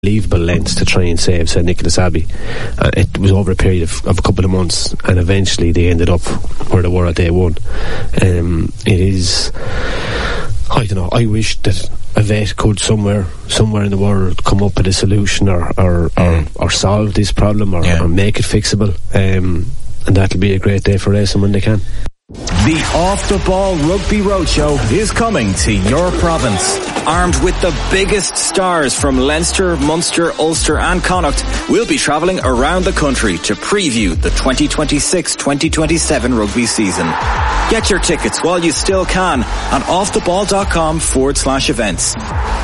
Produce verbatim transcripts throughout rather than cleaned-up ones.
unbelievable lengths to try and save Saint Nicholas Abbey. Uh, it was over a period of, of a couple of months, and eventually they ended up where they were at day one. Um, it is, I don't know, I wish that a vet could somewhere somewhere in the world come up with a solution or or, mm. or, or solve this problem or, yeah. or make it fixable, um, and that'll be a great day for racing when they can. The Off the Ball Rugby Roadshow is coming to your province. Armed with the biggest stars from Leinster, Munster, Ulster and Connacht, we'll be travelling around the country to preview the twenty twenty-six twenty twenty-seven rugby season. Get your tickets while you still can on offtheball.com forward slash events.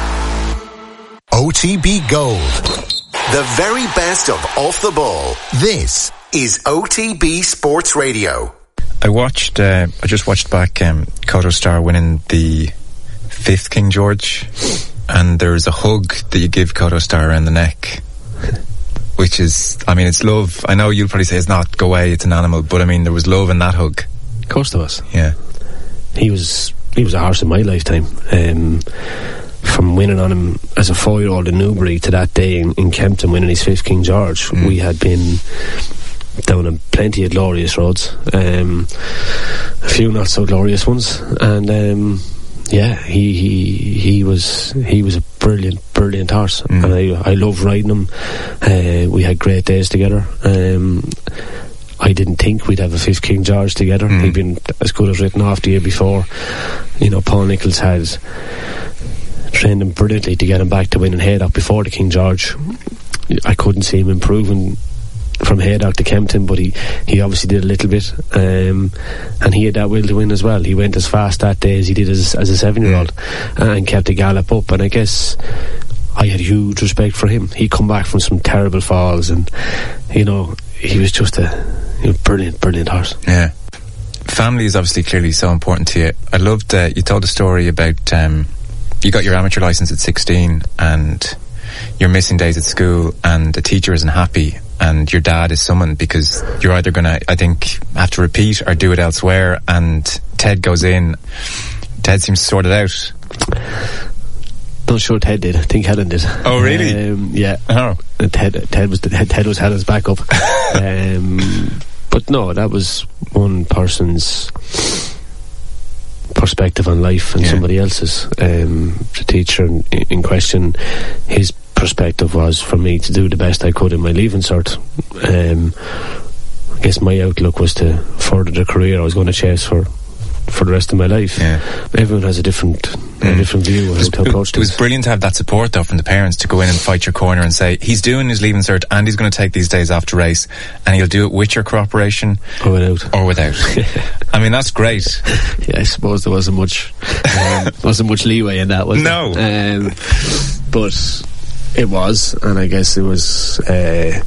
O T B Gold. The very best of Off the Ball. This is O T B Sports Radio. I watched, uh, I just watched back um, Koto Star winning the fifth King George, and there's a hug that you give Koto Star around the neck, which is, I mean, it's love. I know you'll probably say it's not, go away, it's an animal, but I mean, there was love in that hug. Of course there was. Yeah. He was, he was a horse in my lifetime. Um, from winning on him as a four-year-old in Newbury to that day in, in Kempton winning his fifth King George, mm. we had been down on plenty of glorious roads, um, a few not so glorious ones, and um, yeah, he he he was he was a brilliant brilliant horse, mm. and I I loved riding him. Uh, we had great days together. Um, I didn't think we'd have a fifth King George together. Mm. He'd been as good as written off the year before. You know, Paul Nicholls had trained him brilliantly to get him back to winning Haydock before the King George. I couldn't see him improving from Haydock to Kempton, but he, he obviously did a little bit, um, and he had that will to win as well. He went as fast that day as he did as, as a seven-year-old, mm. and kept the gallop up, and I guess I had huge respect for him. He'd come back from some terrible falls, and you know, he was just a you know, brilliant brilliant horse. Yeah. Family is obviously clearly so important to you. I loved uh, you told a story about um, you got your amateur licence at sixteen, and you're missing days at school, and the teacher isn't happy, and your dad is summoned because you're either going to, I think, have to repeat or do it elsewhere, and Ted goes in. Ted seems to sort it out. Not sure Ted did. I think Helen did. Oh, really? Um, yeah. Oh. Ted, Ted was Ted was Helen's backup. um, but no, that was one person's perspective on life and yeah. somebody else's. Um, the teacher in, in question, his perspective was for me to do the best I could in my leaving cert. Um, I guess my outlook was to further the career I was going to chase for for the rest of my life. Yeah. Everyone has a different mm. a different view of how to approach it. It was brilliant to have that support though from the parents to go in and fight your corner and say he's doing his leaving cert and he's going to take these days off to race, and he'll do it with your cooperation or without or without. I mean, that's great. Yeah, I suppose there wasn't much um, wasn't much leeway in that, was no there? Um, but it was, and I guess it was uh,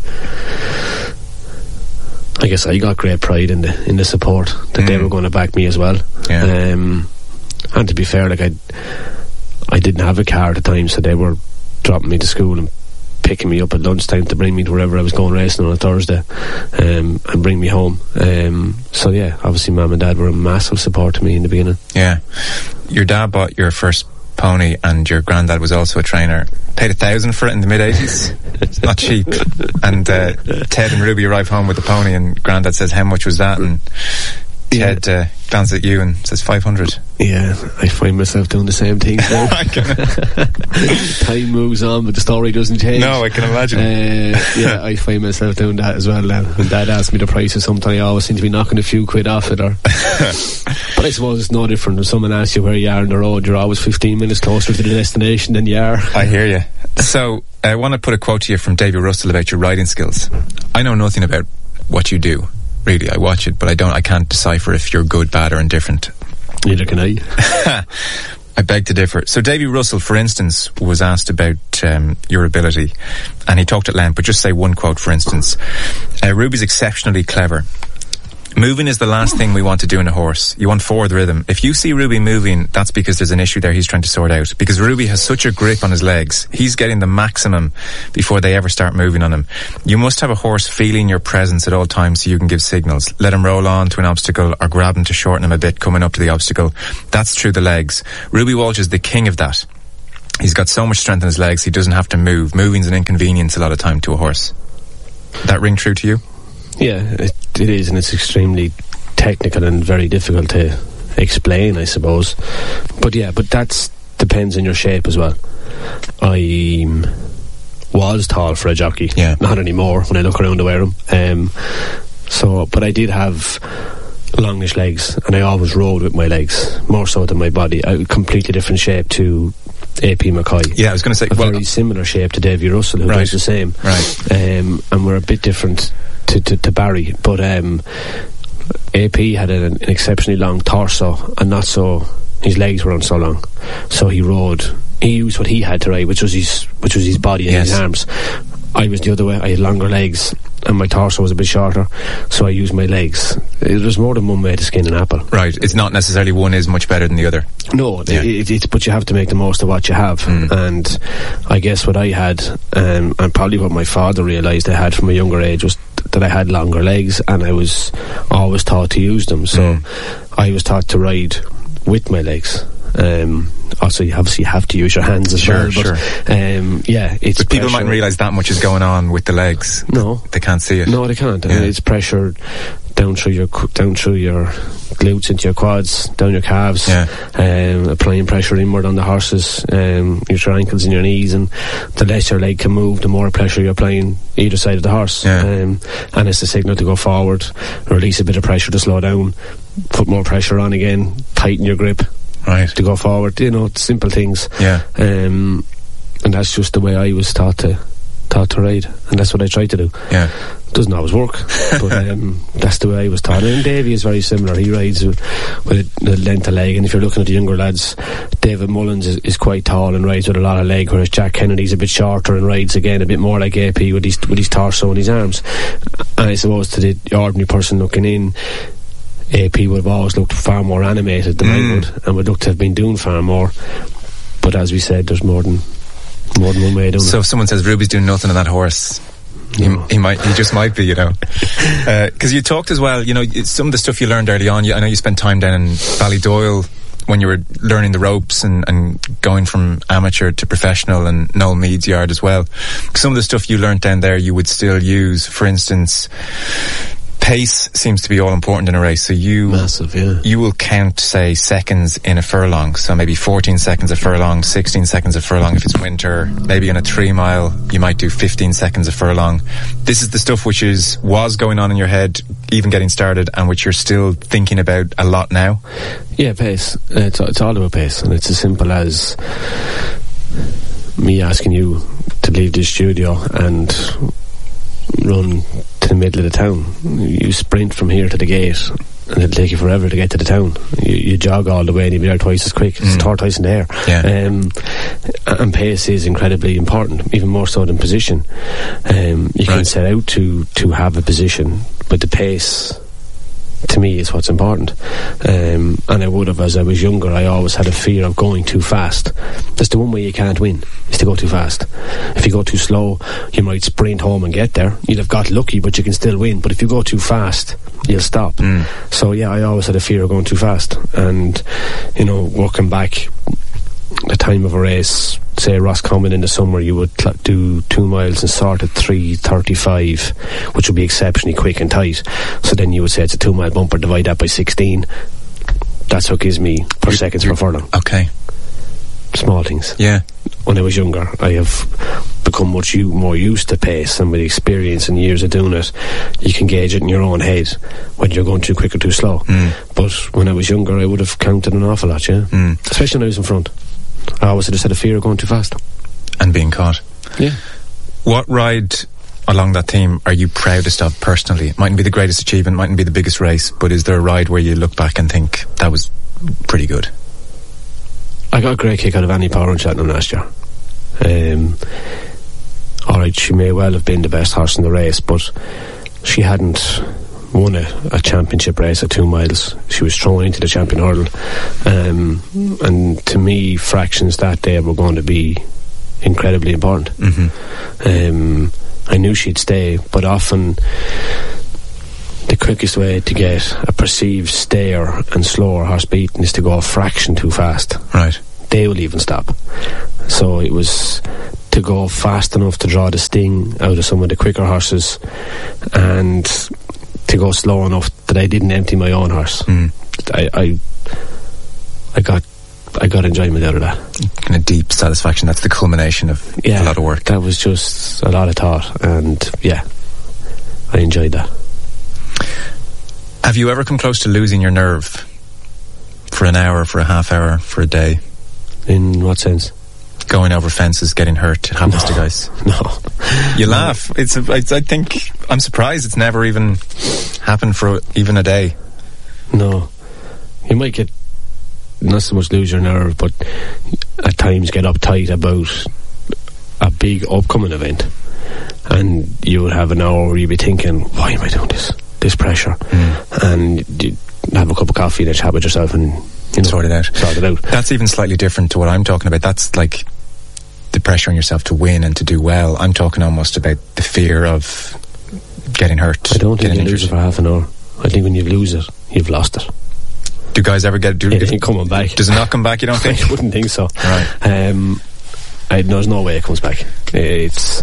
I guess I got great pride in the in the support that mm. they were going to back me as well. Yeah. Um, and to be fair, like I, I didn't have a car at the time, so they were dropping me to school and picking me up at lunchtime to bring me to wherever I was going racing on a Thursday, um, and bring me home. Um, so yeah, obviously, Mum and Dad were a massive support to me in the beginning. Yeah, your dad bought your first pony, and your granddad was also a trainer. Paid a thousand for it in the mid eighties. It's not cheap. And uh, Ted and Ruby arrive home with the pony, and granddad says, "How much was that?" And Ted uh, glances at you and says five hundred. Yeah, I find myself doing the same thing now. Time moves on, but the story doesn't change. No, I can imagine. Uh, yeah, I find myself doing that as well now. When Dad asks me the price of something, I always seem to be knocking a few quid off it. Or but I suppose it's no different when someone asks you where you are on the road. You're always fifteen minutes closer to the destination than you are. I hear you. So I want to put a quote to you from Davy Russell about your riding skills. I know nothing about what you do. Really, I watch it, but I don't. I can't decipher if you're good, bad, or indifferent. Neither can I. I beg to differ. So Davy Russell, for instance, was asked about um, your ability, and he talked at length, but just say one quote, for instance. Uh, Ruby's exceptionally clever. Moving is the last thing we want to do in a horse. You want forward rhythm. If you see Ruby moving, that's because there's an issue there he's trying to sort out. Because Ruby has such a grip on his legs. He's getting the maximum before they ever start moving on him. You must have a horse feeling your presence at all times so you can give signals. Let him roll on to an obstacle or grab him to shorten him a bit coming up to the obstacle. That's through the legs. Ruby Walsh is the king of that. He's got so much strength in his legs, he doesn't have to move. Moving's an inconvenience a lot of time to a horse. That ring true to you? Yeah, it, it is, and it's extremely technical and very difficult to explain, I suppose. But yeah, but that depends on your shape as well. I was tall for a jockey, yeah. Not anymore when I look around to wear them. Um, so, but I did have longish legs, and I always rode with my legs more so than my body. A completely different shape to A P McCoy. Yeah, I was going to say a well, very similar shape to Davy Russell, who right. does the same. Right. Um, and we're a bit different to, to, to Barry, but um, A P had an, an exceptionally long torso, and not so. His legs weren't so long, so he rode. He used what he had to ride, which was his, which was his body and yes. his arms. I was the other way. I had longer legs, and my torso was a bit shorter, so I used my legs. There's more than one way to skin an apple. Right. It's not necessarily one is much better than the other. No, yeah. it, it's but you have to make the most of what you have. Mm. And I guess what I had, um, and probably what my father realised I had from a younger age, was th- that I had longer legs, and I was always taught to use them. So mm. I was taught to ride with my legs. Um, also, you obviously have to use your hands as sure, well. But sure. um, yeah, it's. But people pressure. mightn't realise that much is going on with the legs. No, they can't see it. No, they can't. Yeah. And it's pressure down through your down through your glutes into your quads, down your calves. Yeah. Um, applying pressure inward on the horses, um, your ankles and your knees, and the less your leg can move, the more pressure you're applying either side of the horse. Yeah. Um, and it's a signal to go forward, release a bit of pressure to slow down, put more pressure on again, tighten your grip. Right. To go forward, you know, simple things. Yeah. Um, and that's just the way I was taught to taught to ride, and that's what I tried to do. Yeah. Doesn't always work, but um, that's the way I was taught. And Davy is very similar. He rides with, with a, a length of leg, and if you're looking at the younger lads, David Mullins is, is quite tall and rides with a lot of leg, whereas Jack Kennedy's a bit shorter and rides again a bit more like A P with his with his torso and his arms. And I suppose to the ordinary person looking in, A P would have always looked far more animated than mm. I would, and would look to have been doing far more. But as we said, there's more than more than one way of doing so it. if someone says Ruby's doing nothing on that horse, no. he, he might, he just might be, you know. Because uh, you talked as well, you know, some of the stuff you learned early on. You, I know you spent time down in Ballydoyle when you were learning the ropes and, and going from amateur to professional, and Noel Mead's yard as well. Some of the stuff you learned down there you would still use. For instance, pace seems to be all important in a race. So you massive, yeah. You will count, say, seconds in a furlong. So maybe fourteen seconds a furlong, sixteen seconds a furlong if it's winter. Maybe in a three mile, you might do fifteen seconds a furlong. This is the stuff which is was going on in your head, even getting started, and which you're still thinking about a lot now. Yeah, pace. Uh, it's it's all about pace, and it's as simple as me asking you to leave this studio and run to the middle of the town. You sprint from here to the gate, and it'll take you forever to get to the town. You, you jog all the way and you'll be there twice as quick. It's mm. twice in the air. Yeah. Um, and pace is incredibly important, even more so than position. Um, you can right. set out to, to have a position, but the pace, to me, is what's important. Um, and I would have, as I was younger, I always had a fear of going too fast. That's the one way you can't win, is to go too fast. If you go too slow, you might sprint home and get there. You'd have got lucky, but you can still win. But if you go too fast, you'll stop. Mm. So yeah, I always had a fear of going too fast. And, you know, working back the time of a race, say Roscommon in the summer, you would cl- do two miles and sort of three thirty-five, which would be exceptionally quick and tight. So then you would say it's a two mile bumper, divide that by sixteen. That's what gives me per seconds per furlong. Okay. Small things. Yeah. When I was younger, I have become much u- more used to pace, and with experience and years of doing it, you can gauge it in your own head whether you're going too quick or too slow. Mm. But when I was younger, I would have counted an awful lot, yeah. Mm. Especially when I was in front. I always just had a fear of going too fast. And being caught. Yeah. What ride along that theme are you proudest of personally? It mightn't be the greatest achievement, mightn't be the biggest race, but is there a ride where you look back and think, that was pretty good? I got a great kick out of Annie Power in Cheltenham last year. Um, Alright, she may well have been the best horse in the race, but she hadn't won a, a championship race at two miles. She was thrown into the champion hurdle, um, and to me, fractions that day were going to be incredibly important. Mm-hmm. um, I knew she'd stay, but often the quickest way to get a perceived stayer and slower horse beaten is to go a fraction too fast. Right. They will even stop. So it was to go fast enough to draw the sting out of some of the quicker horses, and to go slow enough that I didn't empty my own horse. Mm. I, I I got I got enjoyment out of that. Kind of deep satisfaction. That's the culmination of yeah, a lot of work. That was just a lot of thought, and yeah, I enjoyed that. Have you ever come close to losing your nerve for an hour, for a half hour, for a day? In what sense? Going over fences, getting hurt. It happens no, to guys. No. You laugh. It's. A, I, I think I'm surprised it's never even happened for even a day. No. You might get not so much lose your nerve, but at times get uptight about a big upcoming event, and you would have an hour where you'd be thinking, why am I doing this? This pressure. Mm. And you have a cup of coffee and a chat with yourself and, you know, sort it out. Sort it out. That's even slightly different to what I'm talking about. That's like the pressure on yourself to win and to do well. I'm talking almost about the fear of getting hurt. I don't think you injured. lose it for half an hour. I think when you lose it, you've lost it. Do guys ever get... Do, it ain't coming back. Does it not come back, you don't think? I wouldn't think so. Right. Um, I, there's no way it comes back. It's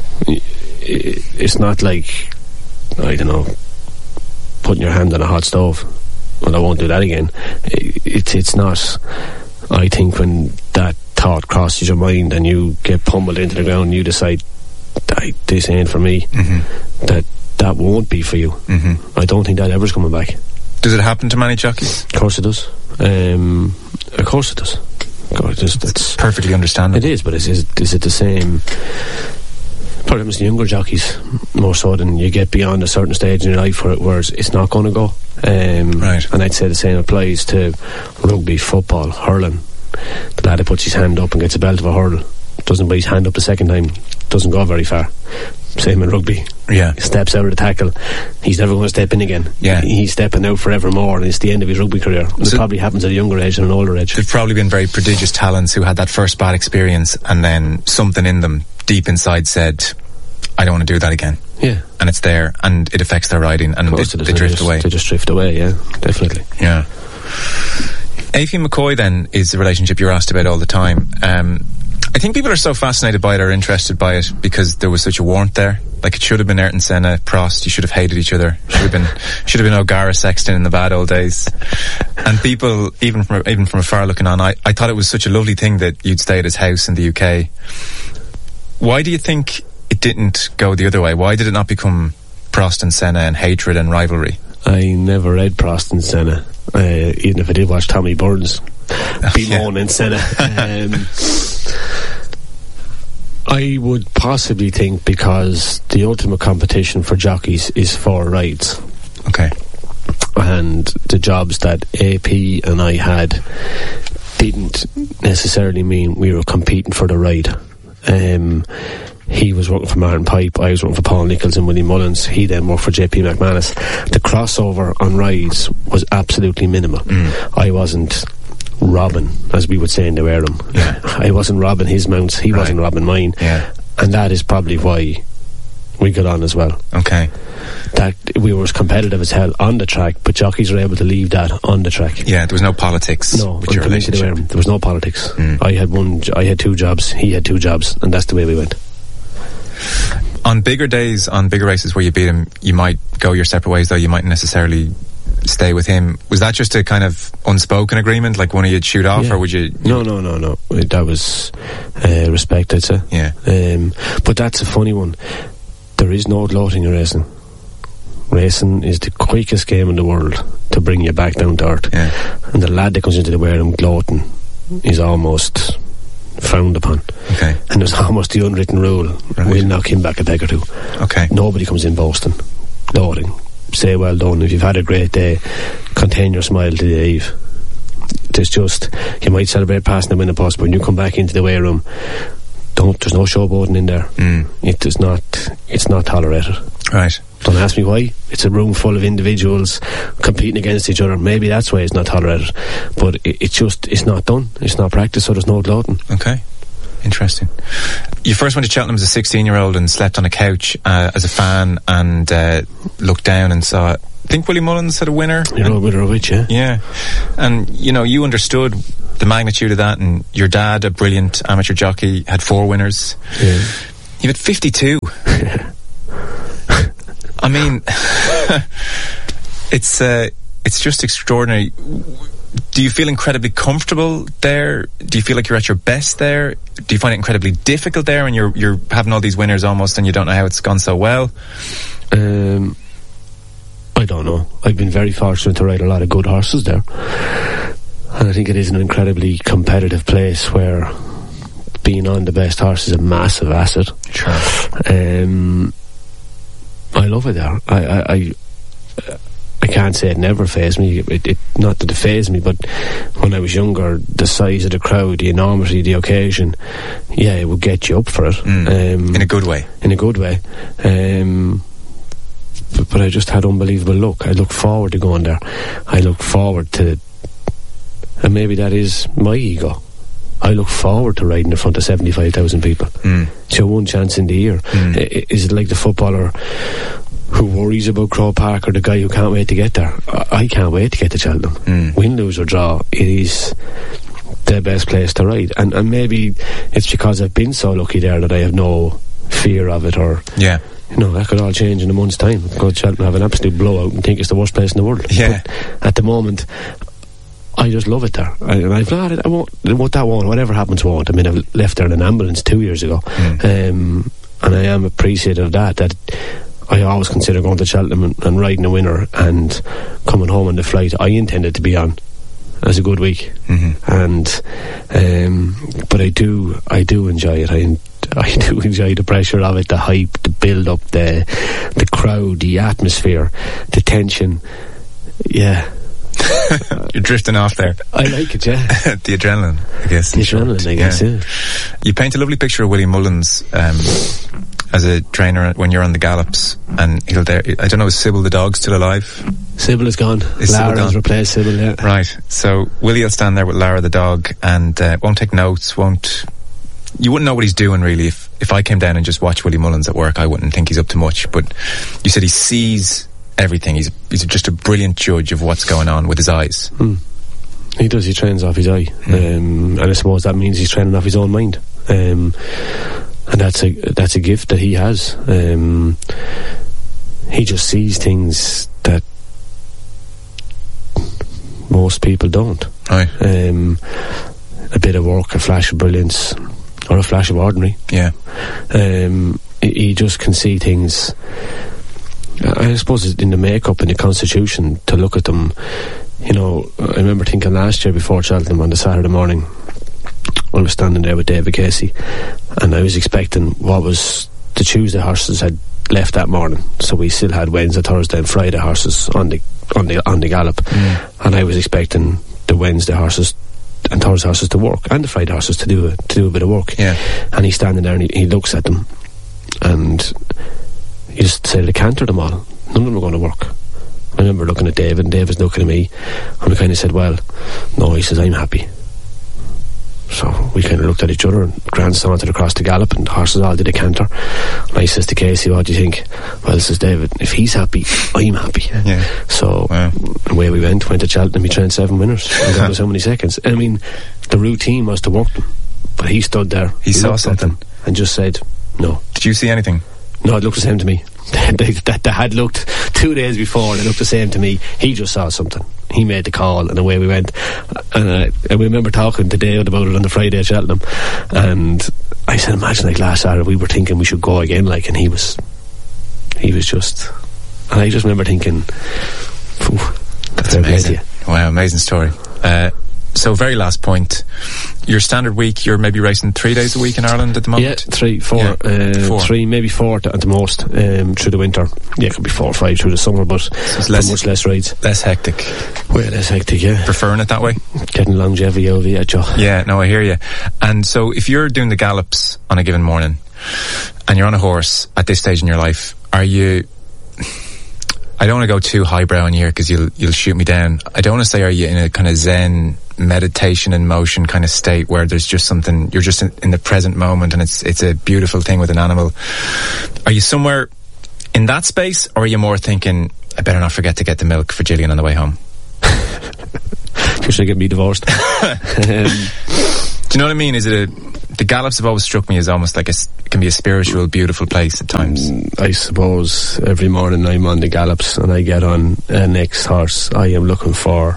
it's not like, I don't know, putting your hand on a hot stove. Well, I won't do that again. It's it's not. I think when that thought crosses your mind and you get pummeled into the ground and you decide, this ain't for me, mm-hmm. that that won't be for you. Mm-hmm. I don't think that ever's coming back. Does it happen to many jockeys? Of course it does. Um, of course it does. God, it just, it's perfectly understandable. It is, but is, is, is it the same? Probably happens to younger jockeys more so than you get beyond a certain stage in your life where, where it's not going to go. Um, right. And I'd say the same applies to rugby, football, hurling. The lad that puts his hand up and gets a belt of a hurl doesn't put his hand up the second time, doesn't go very far. Same in rugby. Yeah. He steps out of the tackle, he's never going to step in again. Yeah. He's stepping out forever more, and it's the end of his rugby career. So it probably happens at a younger age than an older age. There've probably been very prodigious talents who had that first bad experience and then something in them deep inside said, I don't want to do that again. Yeah. And it's there and it affects their riding and they, they drift they just, away. They just drift away, yeah, definitely. Yeah. Aoife McCoy then is the relationship you're asked about all the time. Um, I think people are so fascinated by it or interested by it because there was such a warmth there. Like it should have been Ayrton Senna, Prost, you should have hated each other. Should have been should have been O'Gara, Sexton in the bad old days. And people, even from even from afar looking on, I, I thought it was such a lovely thing that you'd stay at his house in the U K. Why do you think it didn't go the other way? Why did it not become Prost and Senna and hatred and rivalry? I never read Prost and Senna, uh, even if I did watch Tommy Burns bemoan and Senna. Um, I would possibly think because the ultimate competition for jockeys is for rides. Okay. And the jobs that A P and I had didn't necessarily mean we were competing for the ride. Um, he was working for Martin Pipe, I was working for Paul Nichols and Willie Mullins. He then worked for J P McManus. The crossover on rides was absolutely minimal. Mm. I wasn't robbing, as we would say in the Wareham. Yeah. I wasn't robbing his mounts, he right. wasn't robbing mine. Yeah. And that is probably why we got on as well. Okay. That we were as competitive as hell on the track, but jockeys were able to leave that on the track. Yeah, there was no politics. No, with your relationship. The Wareham, there was no politics. Mm. I had one. I had two jobs. He had two jobs, and that's the way we went. On bigger days, on bigger races where you beat him, you might go your separate ways, though you mightn't necessarily stay with him. Was that just a kind of unspoken agreement, like one of you'd shoot off, yeah. or would you, you... No, no, no, no. That was uh, respect, I'd say. Yeah. Um, but that's a funny one. There is no gloating in racing. Racing is the quickest game in the world to bring you back down to earth. Yeah. And the lad that comes into the Wareham gloating is almost frowned upon. Okay. And there's almost the unwritten rule. Right. We'll knock him back a peg or two. Okay. Nobody comes in boasting, gloating. Say well done. If you've had a great day, contain your smile to the eve. There's just, you might celebrate passing the winning post, but when you come back into the weigh room, don't, there's no showboating in there. Mm. It does not, it's not tolerated. Right. Don't ask me why. It's a room full of individuals competing against each other. Maybe that's why it's not tolerated. But it, it's just, it's not done. It's not practiced, so there's no gloating. Okay. Interesting. You first went to Cheltenham as a sixteen-year-old and slept on a couch uh, as a fan and uh, looked down and saw, I think Willie Mullins had a winner. You're all with her, with you. Yeah. And, you know, you understood the magnitude of that, and your dad, a brilliant amateur jockey, had four winners. Yeah. You had fifty-two. I mean, it's uh, it's just extraordinary. Do you feel incredibly comfortable there? Do you feel like you're at your best there? Do you find it incredibly difficult there, and you're you're having all these winners almost, and you don't know how it's gone so well? Um, I don't know. I've been very fortunate to ride a lot of good horses there, and I think it is an incredibly competitive place where being on the best horse is a massive asset. Sure. Um, I love it there. I, I, I, I can't say it never fazed me. It, it, not that it fazed me, but when I was younger, the size of the crowd, the enormity of the occasion, yeah, it would get you up for it. Mm. Um, in a good way. In a good way. Um, but, but I just had unbelievable luck. I look forward to going there. I look forward to, and maybe that is my ego, I look forward to riding in front of seventy-five thousand people. Mm. It's your one chance in the year. Mm. I, is it like the footballer who worries about Croke Park, or the guy who can't wait to get there? I, I can't wait to get to Cheltenham. Mm. Win, lose or draw, it is the best place to ride. And, and maybe it's because I've been so lucky there that I have no fear of it, or... Yeah. You know, that could all change in a month's time. Go to Cheltenham, have an absolute blowout and think it's the worst place in the world. Yeah. But at the moment, I just love it there. I, and I've not, I won't, what that won't, whatever happens won't. I mean, I've left there in an ambulance two years ago. Mm. Um, and I am appreciative of that, that I always consider going to Cheltenham and, and riding a winner and coming home on the flight I intended to be on as a good week. Mm-hmm. And, um, but I do, I do enjoy it. I I do enjoy the pressure of it, the hype, the build up, the the crowd, the atmosphere, the tension. Yeah. You're drifting off there. I like it, yeah. The adrenaline, I guess. The adrenaline, I guess, yeah. yeah. You paint a lovely picture of Willie Mullins um, as a trainer when you're on the gallops, and he'll there. I don't know, is Sybil the dog still alive? Sybil is gone. Is Lara gone? has replaced Sybil, yeah. Right. So Willie will stand there with Lara the dog and uh, won't take notes, won't... You wouldn't know what he's doing, really. If, if I came down and just watched Willie Mullins at work, I wouldn't think he's up to much. But you said he sees everything. He's he's just a brilliant judge of what's going on with his eyes. Mm. He does. He trains off his eye. Mm. Um, and I suppose that means he's training off his own mind. Um, and that's a that's a gift that he has. Um, he just sees things that most people don't. Right. Um, a bit of work, a flash of brilliance, or a flash of ordinary. Yeah. Um, he just can see things. I suppose in the makeup and the constitution, to look at them, you know, I remember thinking last year before Cheltenham on the Saturday morning, I was standing there with David Casey, and I was expecting what was the Tuesday horses had left that morning, so we still had Wednesday, Thursday and Friday horses on the on the on the gallop, mm. and I was expecting the Wednesday horses and Thursday horses to work, and the Friday horses to do a, to do a bit of work. Yeah. And he's standing there and he, he looks at them, and he just said to canter them all. None of them are going to work. I remember looking at David, and David's looking at me, and we kind of said, well, no, he says, I'm happy. So we kind of looked at each other, and Grant sauntered across the gallop, and the horses all did a canter. And I says to Casey, what do you think? Well, says David, if he's happy, I'm happy. Yeah. So wow. away we went, went to Cheltenham, he trained seven winners. And that was how many seconds. I mean, the routine was to work them, but he stood there. He, he saw something. And just said, no. Did you see anything? No, it looked the same to me. they, they, they had looked two days before, and it looked the same to me. He just saw something. He made the call, and away we went. And I, I remember talking to David about it on the Friday at Cheltenham, and I said, imagine like last Saturday we were thinking we should go again, like, and he was he was just, and I just remember thinking, that's amazing. Wow, amazing story. Uh, so very last point, your standard week, you're maybe racing three days a week in Ireland at the moment? Yeah, three, four, yeah. Uh, four. three, maybe four at the most um, through the winter. Yeah, it could be four or five through the summer, but so it's less, much less rides. Less hectic. Way less hectic, yeah. Preferring it that way? Getting longevity out of it, Joe. Yeah, no, I hear you. And so if you're doing the gallops on a given morning, and you're on a horse at this stage in your life, are you... I don't want to go too highbrow in here because you'll you'll shoot me down. I don't want to say, are you in a kind of Zen meditation in motion kind of state where there's just something, you're just in, in the present moment, and it's it's a beautiful thing with an animal. Are you somewhere in that space, or are you more thinking, I better not forget to get the milk for Gillian on the way home? should get me divorced. um, Do you know what I mean? Is it a, the Gallops have always struck me as almost like a, it can be a spiritual, beautiful place at times. I suppose every morning I'm on the Gallops and I get on a next horse. I am looking for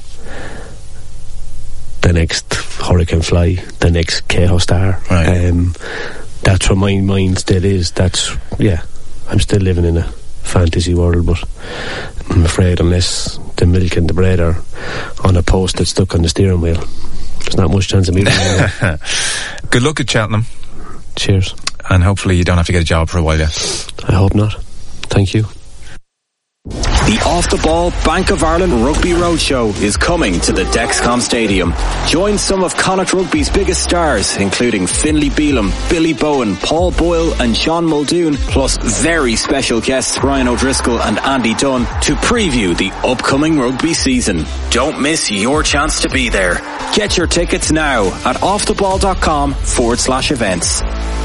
the next Hurricane Fly, the next Kehoe Star. Right. Um, that's what my mind still is. That's, yeah, I'm still living in a fantasy world, but I'm afraid unless the milk and the bread are on a post that's stuck on the steering wheel, there's not much chance of me doing that. Good luck at Cheltenham. Cheers. And hopefully you don't have to get a job for a while yet. I hope not. Thank you. The Off the Ball Bank of Ireland Rugby Roadshow is coming to the Dexcom Stadium. Join some of Connacht Rugby's biggest stars, including Finlay Bealham, Billy Bowen, Paul Boyle and Sean Muldoon, plus very special guests Ryan O'Driscoll and Andy Dunn to preview the upcoming rugby season. Don't miss your chance to be there. Get your tickets now at offtheball.com forward slash events.